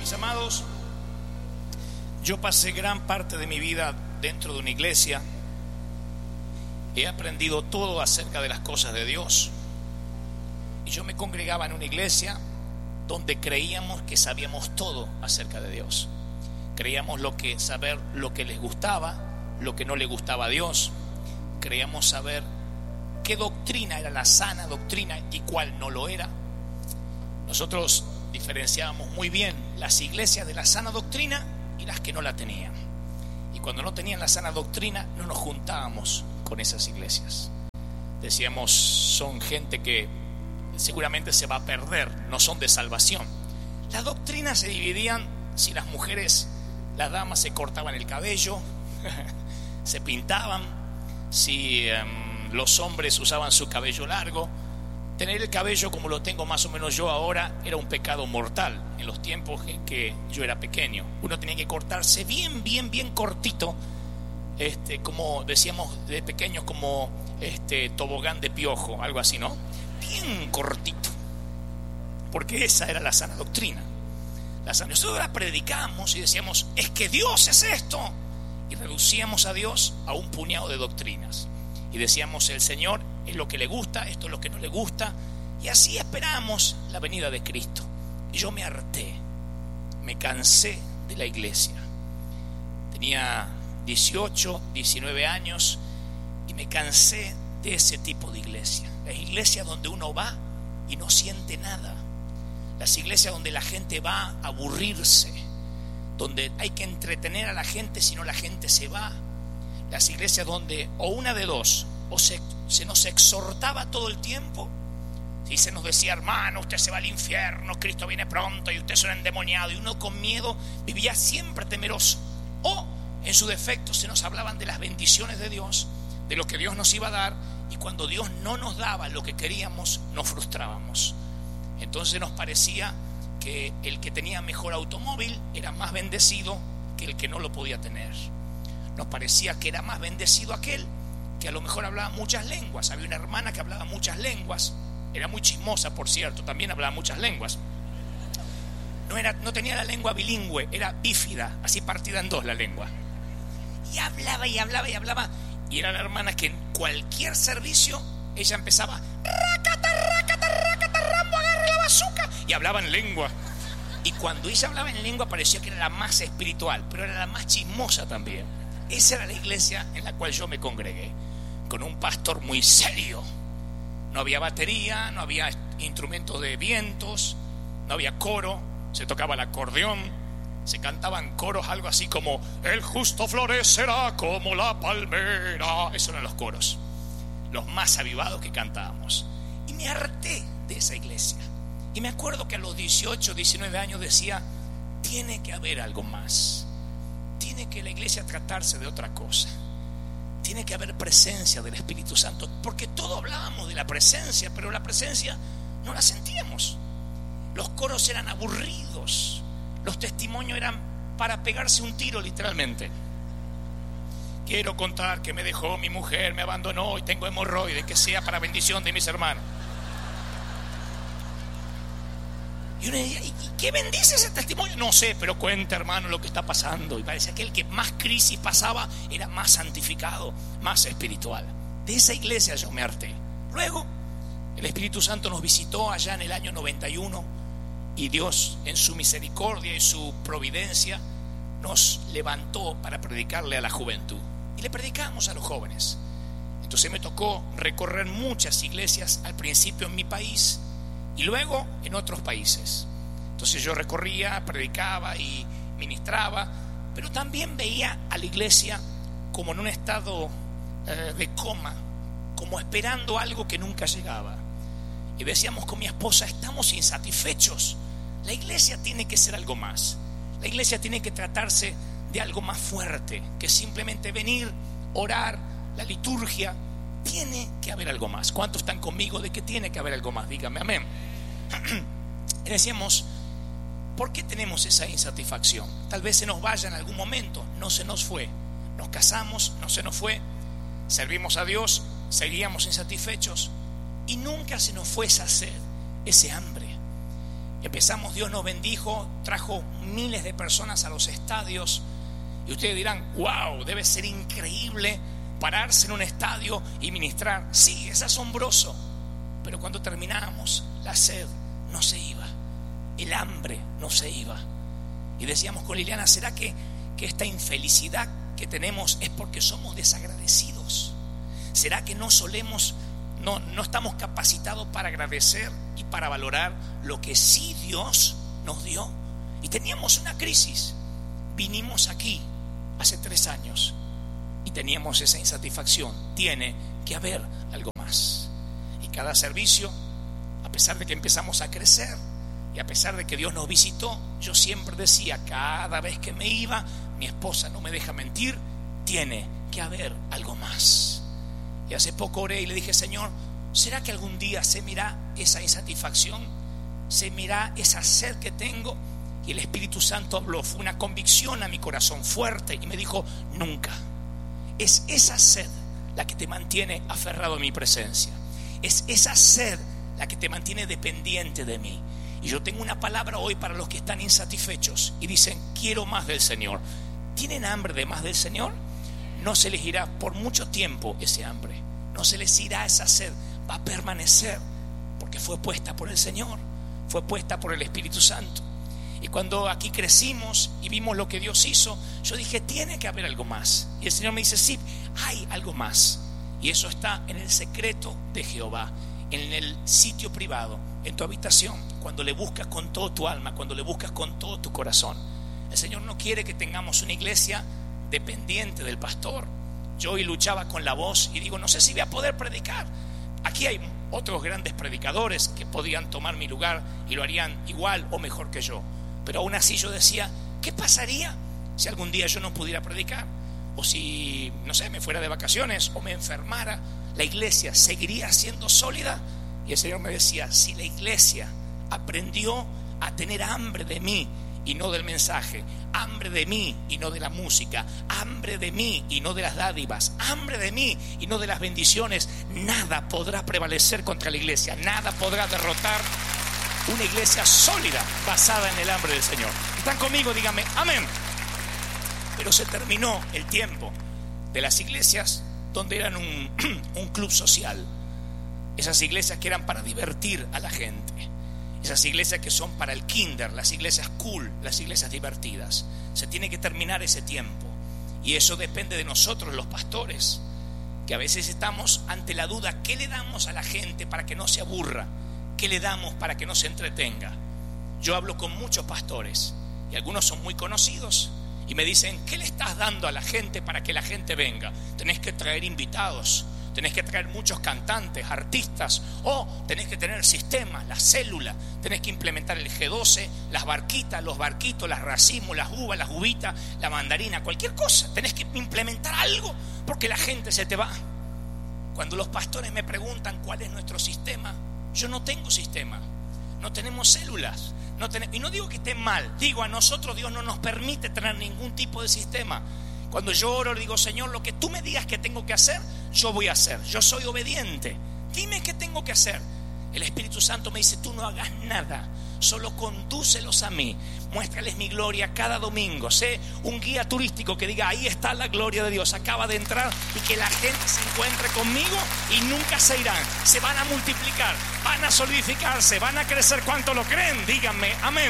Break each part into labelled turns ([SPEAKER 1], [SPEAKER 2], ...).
[SPEAKER 1] Mis amados, yo pasé gran parte de mi vida dentro de una iglesia. He aprendido todo acerca de las cosas de Dios. Y yo me congregaba en una iglesia donde creíamos que sabíamos todo acerca de Dios. Creíamos saber lo que les gustaba, lo que no le gustaba a Dios. Creíamos saber qué doctrina era la sana doctrina y cuál no lo era. Nosotros diferenciábamos muy bien las iglesias de la sana doctrina y las que no la tenían. Y cuando no tenían la sana doctrina, no nos juntábamos con esas iglesias. Decíamos, son gente que seguramente se va a perder, no son de salvación. Las doctrinas se dividían si las mujeres, las damas se cortaban el cabello, se pintaban, si los hombres usaban su cabello largo. Tener el cabello como lo tengo más o menos yo ahora era un pecado mortal en los tiempos en que yo era pequeño. Uno tenía que cortarse bien cortito, como decíamos de pequeños, como tobogán de piojo, algo así, ¿no? Bien cortito, porque esa era la sana doctrina. Nosotros la predicamos y decíamos, es que Dios es esto, y reducíamos a Dios a un puñado de doctrinas y decíamos, el Señor es lo que le gusta, esto es lo que no le gusta, y así esperamos la venida de Cristo. Y yo me harté, me cansé de la iglesia. Tenía 18, 19 años y me cansé de ese tipo de iglesia. Las iglesias donde uno va y no siente nada. Las iglesias donde la gente va a aburrirse, donde hay que entretener a la gente, si no la gente se va. Las iglesias donde o una de dos, o se nos exhortaba todo el tiempo, y se nos decía, hermano, usted se va al infierno, Cristo viene pronto y usted es un endemoniado, y uno con miedo vivía siempre temeroso. O en su defecto se nos hablaban de las bendiciones de Dios, de lo que Dios nos iba a dar, y cuando Dios no nos daba lo que queríamos, nos frustrábamos. Entonces nos parecía que el que tenía mejor automóvil era más bendecido que el que no lo podía tener. Nos parecía que era más bendecido aquel que a lo mejor hablaba muchas lenguas. Había una hermana que hablaba muchas lenguas, era muy chismosa, por cierto, también hablaba muchas lenguas. No tenía la lengua bilingüe, era bífida, así partida en dos la lengua. Y hablaba, y era la hermana que en cualquier servicio ella empezaba, racata, Rambo, agarre la bazuca, y hablaba en lengua. Y cuando ella hablaba en lengua parecía que era la más espiritual, pero era la más chismosa también. Esa era la iglesia en la cual yo me congregué, con un pastor muy serio. No había batería, no había instrumentos de vientos, no había coro, se tocaba el acordeón, se cantaban coros, algo así como el justo florecerá como la palmera. Esos eran los coros, los más avivados que cantábamos. Y me harté de esa iglesia. Y me acuerdo que a los 18, 19 años decía, tiene que haber algo más. Tiene que la iglesia tratarse de otra cosa. Tiene que haber presencia del Espíritu Santo, porque todos hablábamos de la presencia, pero la presencia no la sentíamos. Los coros eran aburridos, los testimonios eran para pegarse un tiro, literalmente. Quiero contar que me dejó mi mujer, me abandonó y tengo hemorroides, que sea para bendición de mis hermanos. Y uno decía, ¿y qué bendice ese testimonio? No sé, pero cuenta, hermano, lo que está pasando. Y parecía que el que más crisis pasaba era más santificado, más espiritual. De esa iglesia yo me harté. Luego, el Espíritu Santo nos visitó allá en el año 91 y Dios, en su misericordia y su providencia, nos levantó para predicarle a la juventud. Y le predicamos a los jóvenes. Entonces me tocó recorrer muchas iglesias, al principio en mi país y luego en otros países. Entonces yo recorría, predicaba y ministraba, pero también veía a la iglesia como en un estado de coma, como esperando algo que nunca llegaba. Y decíamos con mi esposa, estamos insatisfechos. La iglesia tiene que ser algo más. La iglesia tiene que tratarse de algo más fuerte que simplemente venir, orar, la liturgia. Tiene que haber algo más. ¿Cuántos están conmigo de que tiene que haber algo más? Dígame amén. Y decíamos, ¿por qué tenemos esa insatisfacción? Tal vez se nos vaya en algún momento. No se nos fue. Nos casamos, no se nos fue. Servimos a Dios, seguíamos insatisfechos y nunca se nos fue esa sed, ese hambre. Empezamos, Dios nos bendijo, trajo miles de personas a los estadios. Y ustedes dirán, wow, debe ser increíble pararse en un estadio y ministrar. Sí, es asombroso. Pero cuando terminábamos, la sed no se iba, el hambre no se iba. Y decíamos con Liliana, ¿será que esta infelicidad que tenemos es porque somos desagradecidos? ¿Será que no estamos capacitados para agradecer y para valorar lo que sí Dios nos dio? Y teníamos una crisis. Vinimos aquí hace 3 años y teníamos esa insatisfacción. Tiene que haber algo más. Y cada servicio, a pesar de que empezamos a crecer y a pesar de que Dios nos visitó, yo siempre decía, cada vez que me iba, mi esposa no me deja mentir, tiene que haber algo más. Y hace poco oré y le dije, Señor, ¿será que algún día se mirá esa insatisfacción? ¿Se mirá esa sed que tengo? Y el Espíritu Santo habló, fue una convicción a mi corazón fuerte y me dijo, nunca. Es esa sed la que te mantiene aferrado a mi presencia. Es esa sed la que te mantiene dependiente de mí. Y yo tengo una palabra hoy para los que están insatisfechos y dicen, quiero más del Señor. ¿Tienen hambre de más del Señor? No se les irá por mucho tiempo ese hambre. No se les irá esa sed. Va a permanecer porque fue puesta por el Señor. Fue puesta por el Espíritu Santo. Y cuando aquí crecimos y vimos lo que Dios hizo, yo dije, tiene que haber algo más. Y el Señor me dice, sí, hay algo más. Y eso está en el secreto de Jehová, en el sitio privado, en tu habitación, cuando le buscas con todo tu alma, cuando le buscas con todo tu corazón. El Señor no quiere que tengamos una iglesia dependiente del pastor. Yo hoy luchaba con la voz y digo, no sé si voy a poder predicar. Aquí hay otros grandes predicadores que podían tomar mi lugar y lo harían igual o mejor que yo. Pero aún así yo decía, ¿qué pasaría si algún día yo no pudiera predicar? O si, no sé, me fuera de vacaciones o me enfermara, ¿la iglesia seguiría siendo sólida? Y el Señor me decía, si la iglesia aprendió a tener hambre de mí y no del mensaje, hambre de mí y no de la música, hambre de mí y no de las dádivas, hambre de mí y no de las bendiciones, nada podrá prevalecer contra la iglesia, nada podrá derrotar una iglesia sólida basada en el hambre del Señor. ¿Están conmigo? Díganme amén. Pero se terminó el tiempo de las iglesias donde eran un club social. Esas iglesias que eran para divertir a la gente. Esas iglesias que son para el kinder, las iglesias cool, las iglesias divertidas. Se tiene que terminar ese tiempo. Y eso depende de nosotros, los pastores, que a veces estamos ante la duda, ¿qué le damos a la gente para que no se aburra? ¿Qué le damos para que no se entretenga? Yo hablo con muchos pastores y algunos son muy conocidos y me dicen, ¿qué le estás dando a la gente para que la gente venga? Tenés que traer invitados, tenés que traer muchos cantantes, artistas, o tenés que tener sistemas, la célula, tenés que implementar el G12, las barquitas, los barquitos, las racimos, las uvas, las uvitas, la mandarina, cualquier cosa. Tenés que implementar algo porque la gente se te va. Cuando los pastores me preguntan cuál es nuestro sistema, yo no tengo sistema, no tenemos células, y no digo que esté mal, digo, a nosotros Dios no nos permite tener ningún tipo de sistema. Cuando yo oro digo, Señor, lo que tú me digas que tengo que hacer, yo voy a hacer, yo soy obediente, dime qué tengo que hacer. El Espíritu Santo me dice, tú no hagas nada, solo condúcelos a mí, muéstrales mi gloria cada domingo. Sé un guía turístico que diga, ahí está la gloria de Dios, acaba de entrar, y que la gente se encuentre conmigo y nunca se irán, se van a multiplicar, van a solidificarse, van a crecer. ¿Cuánto lo creen? Díganme amén.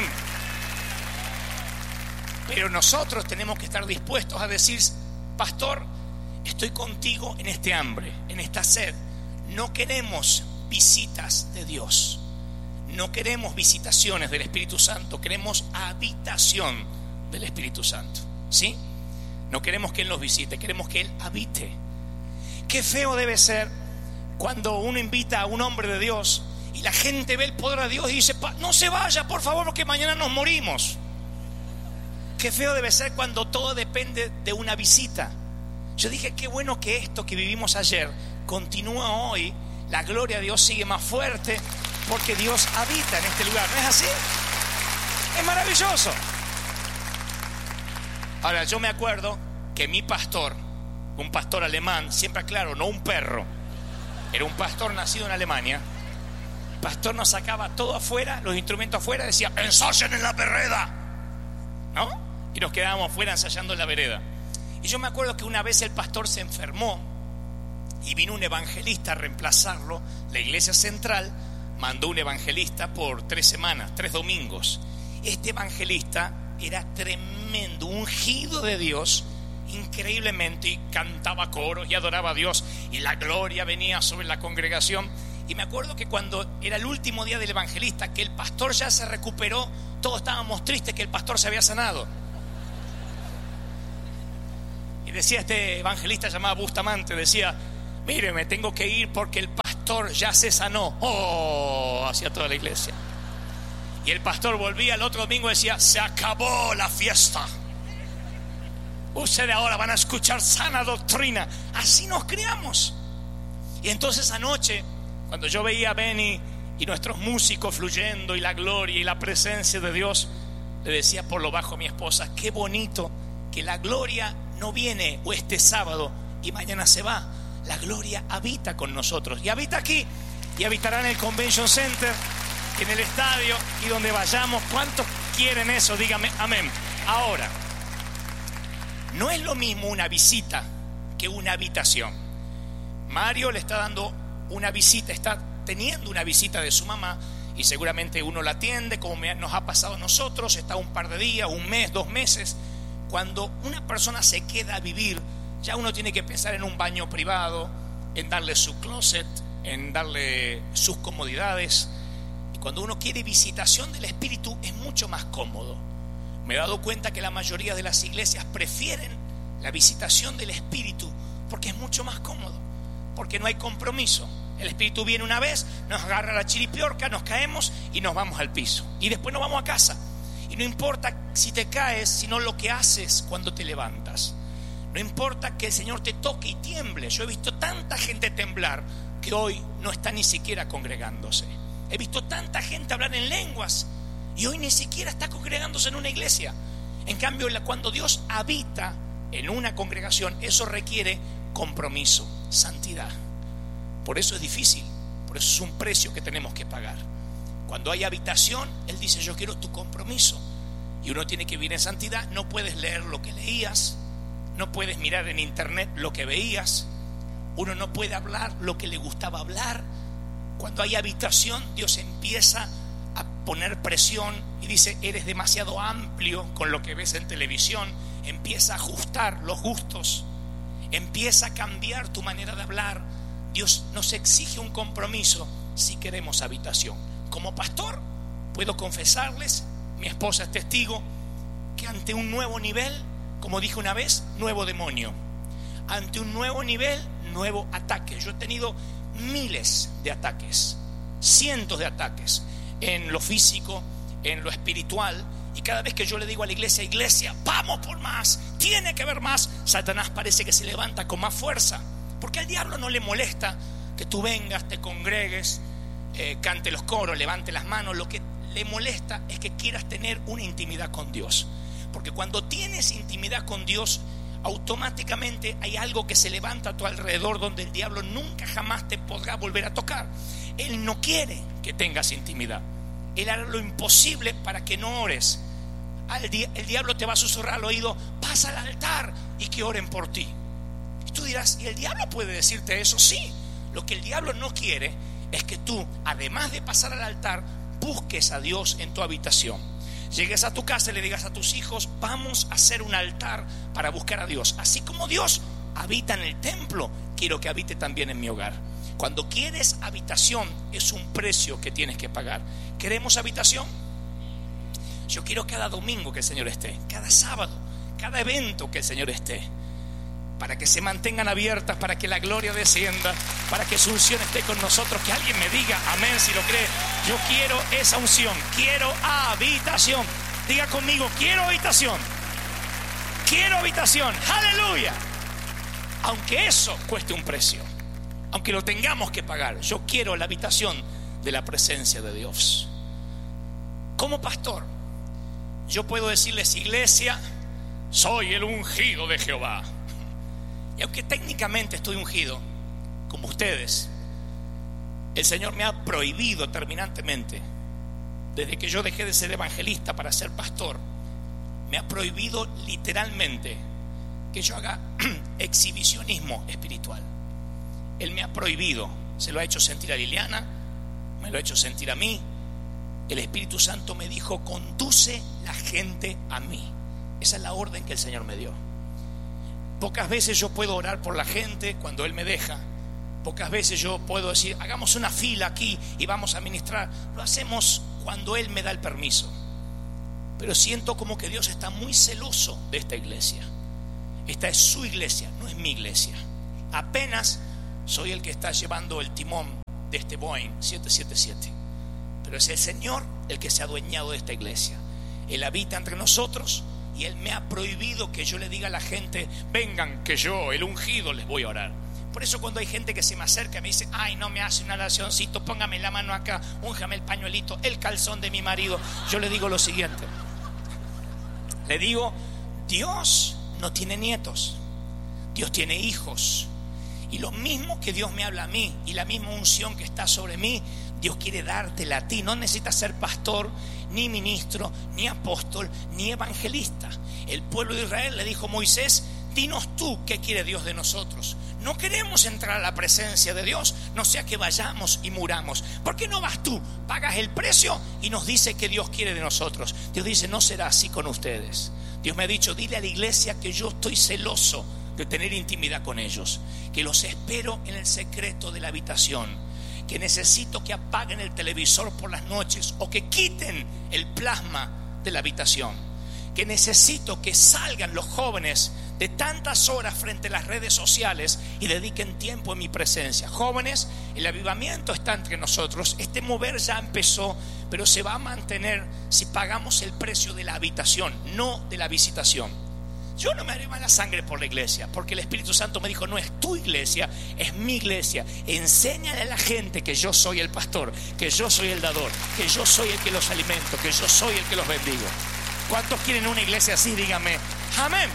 [SPEAKER 1] Pero nosotros tenemos que estar dispuestos a decir, pastor, estoy contigo en este hambre, en esta sed. No queremos visitas de Dios, no queremos visitaciones del Espíritu Santo, queremos habitación del Espíritu Santo, ¿sí? No queremos que Él nos visite, queremos que Él habite. Qué feo debe ser cuando uno invita a un hombre de Dios y la gente ve el poder de Dios y dice, no se vaya por favor porque mañana nos morimos. Qué feo debe ser cuando todo depende de una visita. Yo dije, qué bueno que esto que vivimos ayer continúa hoy. La gloria de Dios sigue más fuerte porque Dios habita en este lugar. ¿No es así? Es maravilloso. Ahora, yo me acuerdo que mi pastor, un pastor alemán, siempre aclaro, no un perro, era un pastor nacido en Alemania, pastor nos sacaba todo afuera, los instrumentos afuera, decía, ensayen en la vereda, ¿no? Y nos quedábamos afuera ensayando en la vereda. Y yo me acuerdo que una vez el pastor se enfermó y vino un evangelista a reemplazarlo. La iglesia central mandó un evangelista por 3 semanas, 3 domingos. Este evangelista era tremendo, ungido de Dios, increíblemente, y cantaba coros y adoraba a Dios, y la gloria venía sobre la congregación. Y me acuerdo que cuando era el último día del evangelista, que el pastor ya se recuperó, todos estábamos tristes que el pastor se había sanado. Y decía este evangelista llamado Bustamante, decía, mire, me tengo que ir porque el pastor ya se sanó. Oh, hacia toda la iglesia. Y el pastor volvía el otro domingo y decía, se acabó la fiesta. Ustedes ahora van a escuchar sana doctrina. Así nos criamos. Y entonces anoche, cuando yo veía a Benny y nuestros músicos fluyendo y la gloria y la presencia de Dios, le decía por lo bajo a mi esposa, qué bonito que la gloria no viene o este sábado y mañana se va. La gloria habita con nosotros y habita aquí y habitará en el Convention Center, en el estadio y donde vayamos. ¿Cuántos quieren eso? Dígame amén. Ahora, no es lo mismo una visita que una habitación. Mario le está dando una visita, está teniendo una visita de su mamá y seguramente uno la atiende como nos ha pasado a nosotros, está un par de días, un mes, 2 meses. Cuando una persona se queda a vivir, ya uno tiene que pensar en un baño privado, en darle su closet, en darle sus comodidades. Y cuando uno quiere visitación del Espíritu es mucho más cómodo. Me he dado cuenta que la mayoría de las iglesias prefieren la visitación del Espíritu porque es mucho más cómodo, porque no hay compromiso. El Espíritu viene una vez, nos agarra la chiripiorca, nos caemos y nos vamos al piso. Y después nos vamos a casa. Y no importa si te caes, sino lo que haces cuando te levantas. No importa que el Señor te toque y tiemble. Yo he visto tanta gente temblar que hoy no está ni siquiera congregándose. He visto tanta gente hablar en lenguas y hoy ni siquiera está congregándose en una iglesia. En cambio, cuando Dios habita en una congregación, eso requiere compromiso, santidad. Por eso es difícil, por eso es un precio que tenemos que pagar. Cuando hay habitación, Él dice, yo quiero tu compromiso. Y uno tiene que vivir en santidad. No puedes leer lo que leías, no puedes mirar en internet lo que veías, uno no puede hablar lo que le gustaba hablar. Cuando hay habitación, Dios empieza a poner presión y dice, eres demasiado amplio con lo que ves en televisión. Empieza a ajustar los gustos, empieza a cambiar tu manera de hablar. Dios nos exige un compromiso si queremos habitación. Como pastor puedo confesarles, mi esposa es testigo, que ante un nuevo nivel, como dije una vez, nuevo demonio. Ante un nuevo nivel, nuevo ataque. Yo he tenido miles de ataques, cientos de ataques, en lo físico, en lo espiritual. Y cada vez que yo le digo a la iglesia, iglesia, vamos por más, tiene que haber más, Satanás parece que se levanta con más fuerza. Porque al diablo no le molesta que tú vengas, te congregues, cante los coros, levante las manos. Lo que le molesta es que quieras tener una intimidad con Dios. Porque cuando tienes intimidad con Dios, automáticamente hay algo que se levanta a tu alrededor donde el diablo nunca jamás te podrá volver a tocar. Él no quiere que tengas intimidad. Él hará lo imposible para que no ores. El diablo te va a susurrar al oído, pasa al altar y que oren por ti. Y tú dirás, ¿y el diablo puede decirte eso? Sí. Lo que el diablo no quiere es que tú, además de pasar al altar, busques a Dios en tu habitación. Llegues a tu casa y le digas a tus hijos, vamos a hacer un altar para buscar a Dios. Así como Dios habita en el templo, quiero que habite también en mi hogar. Cuando quieres habitación, es un precio que tienes que pagar. ¿Queremos habitación? Yo quiero cada domingo que el Señor esté, cada sábado, cada evento que el Señor esté, para que se mantengan abiertas, para que la gloria descienda, para que su unción esté con nosotros. Que alguien me diga amén si lo cree. Yo quiero esa unción, quiero habitación. Diga conmigo, quiero habitación. Quiero habitación, aleluya. Aunque eso cueste un precio, aunque lo tengamos que pagar, yo quiero la habitación de la presencia de Dios. Como pastor, yo puedo decirles, iglesia, soy el ungido de Jehová. Y aunque técnicamente estoy ungido, como ustedes, El Señor me ha prohibido terminantemente, desde que yo dejé de ser evangelista para ser pastor, me ha prohibido literalmente que yo haga exhibicionismo espiritual. Él me ha prohibido, se lo ha hecho sentir a Liliana, me lo ha hecho sentir a mí. El Espíritu Santo me dijo: conduce la gente a mí. Esa es la orden que el Señor me dio. Pocas veces yo puedo orar por la gente cuando Él me deja. Pocas veces yo puedo decir: hagamos una fila aquí y vamos a ministrar. Lo hacemos cuando Él me da el permiso. Pero siento como que Dios está muy celoso de esta iglesia. Esta es su iglesia, no es mi iglesia. Apenas soy el que está llevando el timón de este Boeing 777. Pero es el Señor el que se ha adueñado de esta iglesia. Él habita entre nosotros y Él me ha prohibido que yo le diga a la gente: vengan, que yo, el ungido, les voy a orar. Por eso cuando hay gente que se me acerca y me dice: ay, no me hace una oracioncito, póngame la mano acá, únjame el pañuelito, el calzón de mi marido, yo le digo lo siguiente. Le digo: Dios no tiene nietos, Dios tiene hijos. Y lo mismo que Dios me habla a mí y la misma unción que está sobre mí, Dios quiere dártela a ti. No necesitas ser pastor, ni ministro, ni apóstol, ni evangelista. El pueblo de Israel le dijo a Moisés: dinos tú qué quiere Dios de nosotros. No queremos entrar a la presencia de Dios, no sea que vayamos y muramos. ¿Por qué no vas tú? Pagas el precio y nos dice qué Dios quiere de nosotros. Dios dice: no será así con ustedes. Dios me ha dicho: dile a la iglesia que yo estoy celoso de tener intimidad con ellos, que los espero en el secreto de la habitación, que necesito que apaguen el televisor por las noches o que quiten el plasma de la habitación, que necesito que salgan los jóvenes de tantas horas frente a las redes sociales y dediquen tiempo en mi presencia. Jóvenes, el avivamiento está entre nosotros. Este mover ya empezó, pero se va a mantener si pagamos el precio de la habitación, no de la visitación. Yo no me haré mala sangre por la iglesia, porque el Espíritu Santo me dijo: no es tu iglesia, es mi iglesia. Enséñale a la gente que yo soy el pastor, que yo soy el dador, que yo soy el que los alimento, que yo soy el que los bendigo. ¿Cuántos quieren una iglesia así? Díganme amén.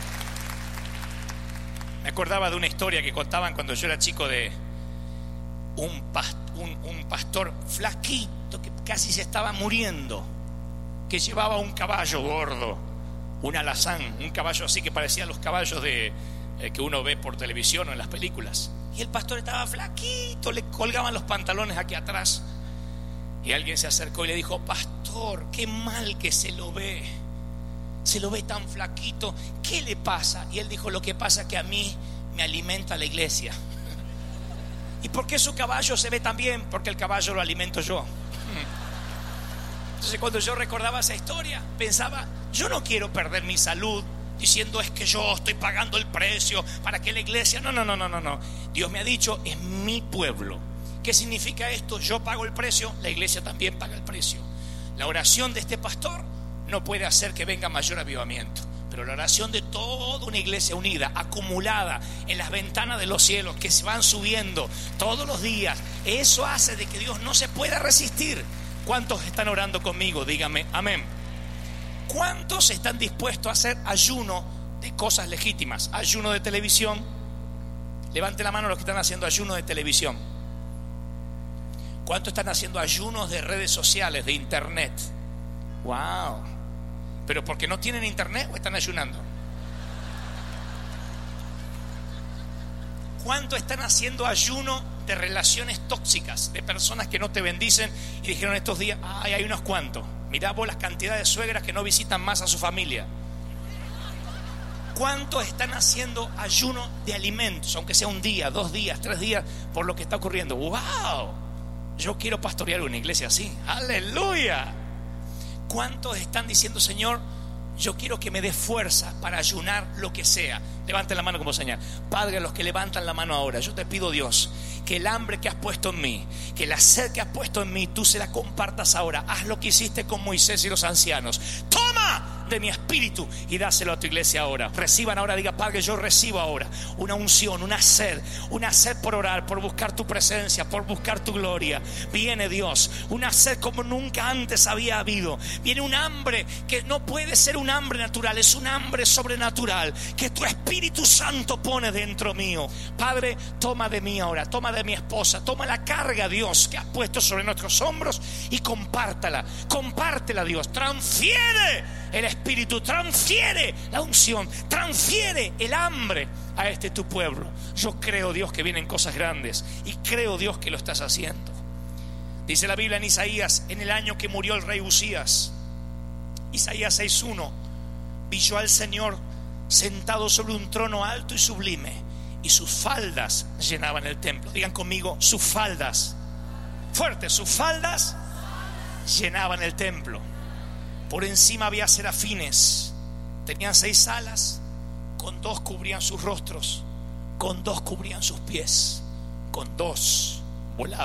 [SPEAKER 1] Me acordaba de una historia que contaban cuando yo era chico, de un pastor flaquito que casi se estaba muriendo, que llevaba un caballo gordo, un alazán, un caballo así que parecía los caballos que uno ve por televisión o en las películas. Y el pastor estaba flaquito, le colgaban los pantalones aquí atrás. Y alguien se acercó y le dijo: pastor, qué mal que se lo ve tan flaquito, ¿qué le pasa? Y él dijo: lo que pasa es que a mí me alimenta la iglesia. ¿Y por qué su caballo se ve tan bien? Porque el caballo lo alimento yo. Entonces, cuando yo recordaba esa historia, pensaba: yo no quiero perder mi salud diciendo: es que yo estoy pagando el precio para que la iglesia... No. Dios me ha dicho: es mi pueblo. ¿Qué significa esto? Yo pago el precio, la iglesia también paga el precio. La oración de este pastor no puede hacer que venga mayor avivamiento, pero la oración de toda una iglesia unida, acumulada en las ventanas de los cielos, que se van subiendo todos los días, eso hace de que Dios no se pueda resistir. ¿Cuántos están orando conmigo? Dígame amén. ¿Cuántos están dispuestos a hacer ayuno de cosas legítimas? Ayuno de televisión. Levante la mano los que están haciendo ayuno de televisión. ¿Cuántos están haciendo ayunos de redes sociales, de internet? Wow. ¿Pero porque no tienen internet o están ayunando? ¿Cuántos están haciendo ayuno de relaciones tóxicas, de personas que no te bendicen? Y dijeron estos días: ay, hay unos cuantos. Mirá vos las cantidades de suegras que no visitan más a su familia. ¿Cuántos están haciendo ayuno de alimentos, aunque sea un día, 2 días, 3 días, por lo que está ocurriendo? ¡Wow! Yo quiero pastorear una iglesia así. ¡Aleluya! ¿Cuántos están diciendo: Señor, yo quiero que me dé fuerza para ayunar lo que sea? Levanten la mano como señal. Padre, a los que levantan la mano ahora, yo te pido, Dios, que el hambre que has puesto en mí, que la sed que has puesto en mí, tú se la compartas ahora. Haz lo que hiciste con Moisés y los ancianos. Toma de mi espíritu y dáselo a tu iglesia ahora. Reciban ahora, diga: Padre, yo recibo ahora una unción, una sed por orar, por buscar tu presencia, por buscar tu gloria. Viene Dios, una sed como nunca antes había habido. Viene un hambre que no puede ser un hambre natural, es un hambre sobrenatural que tu Espíritu Santo pone dentro mío. Padre, toma de mí ahora, toma de mi esposa, toma la carga, Dios, que has puesto sobre nuestros hombros y compártela, Dios. Transfiere el Espíritu, transfiere la unción, transfiere el hambre a este tu pueblo. Yo creo, Dios, que vienen cosas grandes y creo, Dios, que lo estás haciendo. Dice la Biblia en Isaías, en el año que murió el rey Usías, Isaías 6:1, vi yo al Señor sentado sobre un trono alto y sublime, y sus faldas llenaban el templo. Digan conmigo: sus faldas. Fuerte: sus faldas llenaban el templo. Por encima había serafines, tenían 6 alas, con 2 cubrían sus rostros, con 2 cubrían sus pies, con 2 volaban.